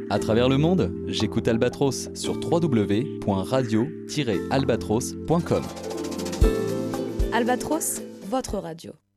À travers le monde, j'écoute Albatros sur www.radio-albatros.com. Albatros, votre radio.